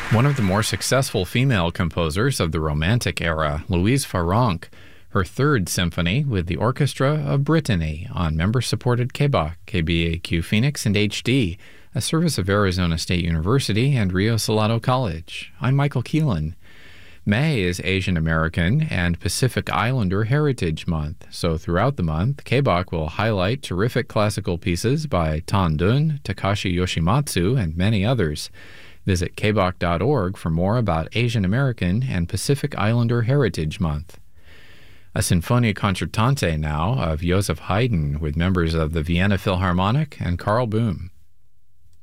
One of the more successful female composers of the Romantic era, Louise Farrenc, her third symphony with the Orchestra of Brittany on member-supported KBAQ, KBAQ Phoenix, and HD, a service of Arizona State University and Rio Salado College. I'm Michael Keelan. May is Asian American and Pacific Islander Heritage Month, so throughout the month, KBAQ will highlight terrific classical pieces by Tan Dun, Takashi Yoshimatsu, and many others. Visit kbaq.org for more about Asian American and Pacific Islander Heritage Month. A Sinfonia Concertante now of Joseph Haydn with members of the Vienna Philharmonic and Karl Böhm.